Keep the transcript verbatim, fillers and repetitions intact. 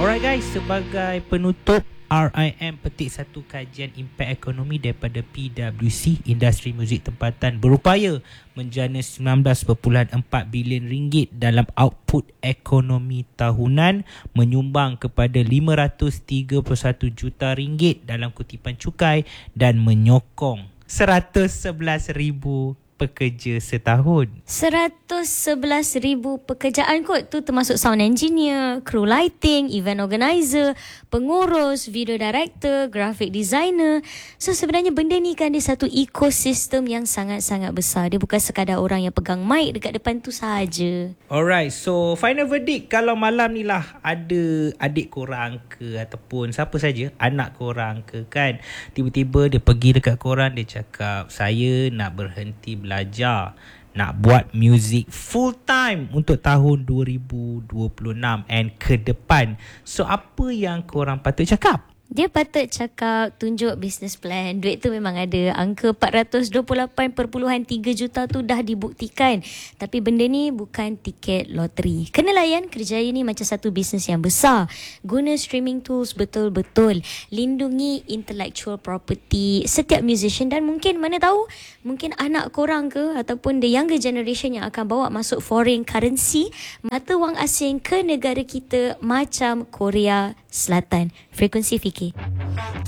Alright guys, sebagai penutup, R I M petik satu kajian impak ekonomi daripada P W C, industri muzik tempatan berupaya menjana sembilan belas perpuluhan empat bilion ringgit dalam output ekonomi tahunan, menyumbang kepada lima ratus tiga puluh satu juta ringgit dalam kutipan cukai dan menyokong seratus sebelas ribu pekerja setahun. seratus sebelas ribu pekerjaan kot tu, termasuk sound engineer, crew lighting, event organizer, pengurus, video director, graphic designer. So sebenarnya benda ni kan dia satu ekosistem yang sangat-sangat besar. Dia bukan sekadar orang yang pegang mic dekat depan tu sahaja. Alright, so final verdict, kalau malam ni lah ada adik korang ke ataupun siapa saja, anak korang ke kan, tiba-tiba dia pergi dekat korang, dia cakap saya nak berhenti belajar, nak buat music full time untuk tahun dua ribu dua puluh enam and ke depan. So apa yang korang patut cakap? Dia patut cakap, tunjuk business plan. Duit tu memang ada. Angka empat ratus dua puluh lapan perpuluhan tiga juta tu dah dibuktikan. Tapi benda ni bukan tiket loteri. Kena layan kerjaya ni macam satu bisnes yang besar. Guna streaming tools betul-betul. Lindungi intellectual property setiap musician. Dan mungkin, mana tahu, mungkin anak korang ke ataupun the younger generation yang akan bawa masuk foreign currency, mata wang asing ke negara kita macam Korea Selatan. Frekuensi Fikir.